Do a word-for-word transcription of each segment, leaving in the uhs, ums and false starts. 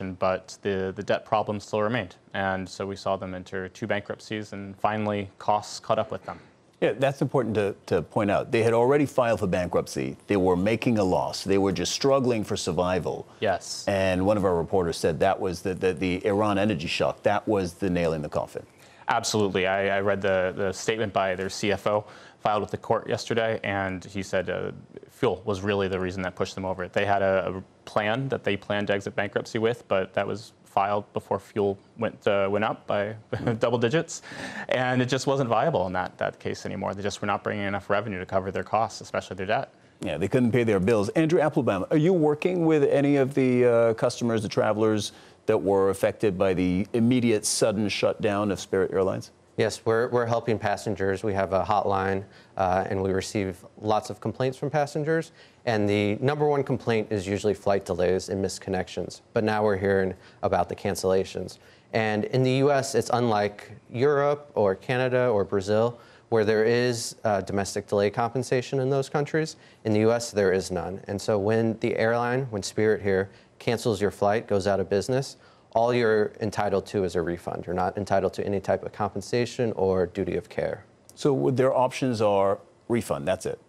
situation, but the, the debt problem still remained. And so we saw them enter two bankruptcies, and finally costs caught up with them. Yeah, that's important to, to point out. They had already filed for bankruptcy. They were making a loss. They were just struggling for survival. Yes. And one of our reporters said that was the, the, the Iran energy shock. That was the nail in the coffin. Absolutely. I, I read the, the statement by their C F O filed with the court yesterday, and he said uh, fuel was really the reason that pushed them over. They had a, a plan that they planned to exit bankruptcy with, but that was filed before fuel went uh, went up by double digits, and it just wasn't viable in that, that case anymore. They just were not bringing enough revenue to cover their costs, especially their debt. Yeah, they couldn't pay their bills. Andrew Applebaum, are you working with any of the uh, customers, the travelers that were affected by the immediate sudden shutdown of Spirit Airlines? Yes, we're, we're helping passengers. We have a hotline, uh, and we receive lots of complaints from passengers. And the number one complaint is usually flight delays and missed connections. But now we're hearing about the cancellations. And in the U S, it's unlike Europe or Canada or Brazil, where there is uh, domestic delay compensation in those countries. In the U S, there is none. And so when the airline, when Spirit here, cancels your flight, goes out of business, all you're entitled to is a refund. You're not entitled to any type of compensation or duty of care. So their options are refund, that's it?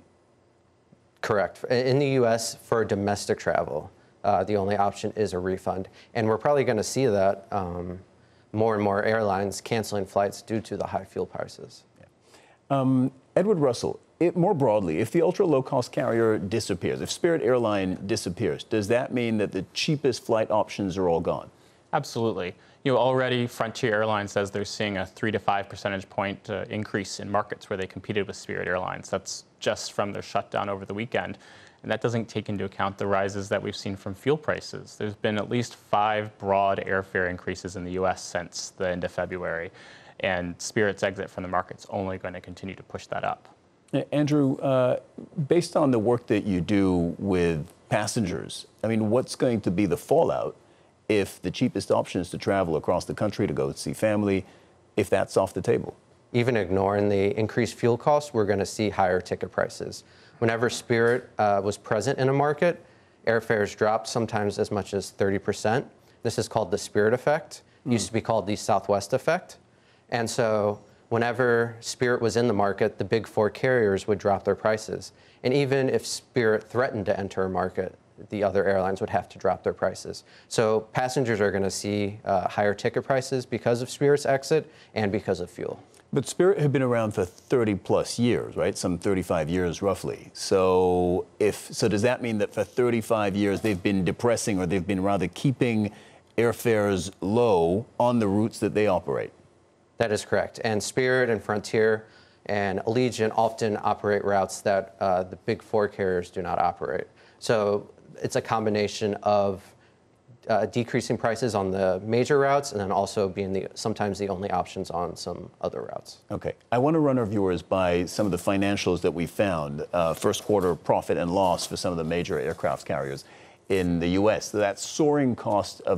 Correct. In the U S, for domestic travel, uh, the only option is a refund. And we're probably going to see that um, more and more airlines canceling flights due to the high fuel prices. Yeah. Um, Edward Russell, it, more broadly, if the ultra low-cost carrier disappears, if Spirit Airline disappears, does that mean that the cheapest flight options are all gone? Absolutely. You know, already Frontier Airlines says they're seeing a three to five percentage point uh, increase in markets where they competed with Spirit Airlines. That's just from their shutdown over the weekend. And that doesn't take into account the rises that we've seen from fuel prices. There's been at least five broad airfare increases in the U S since the end of February. And Spirit's exit from the market's only going to continue to push that up. Andrew, uh, based on the work that you do with passengers, I mean, what's going to be the fallout if the cheapest option is to travel across the country to go see family, if that's off the table? Even ignoring the increased fuel costs, we're going to see higher ticket prices. Whenever Spirit uh, was present in a market, airfares dropped sometimes as much as thirty percent. This is called the Spirit effect. It mm. used to be called the Southwest effect. And so whenever Spirit was in the market, the big four carriers would drop their prices. And even if Spirit threatened to enter a market, the other airlines would have to drop their prices. So passengers are going to see uh, higher ticket prices because of Spirit's exit and because of fuel. But Spirit had been around for thirty plus years, right? Some thirty-five years roughly. So if so does that mean that for thirty-five years they've been depressing, or they've been rather keeping airfares low on the routes that they operate? That is correct. And Spirit and Frontier and Allegiant often operate routes that uh, the big four carriers do not operate. So it's a combination of uh, decreasing prices on the major routes and then also being the, sometimes the only options on some other routes. Okay. I want to run our viewers by some of the financials that we found, uh, first quarter profit and loss for some of the major aircraft carriers in the U S. That soaring cost of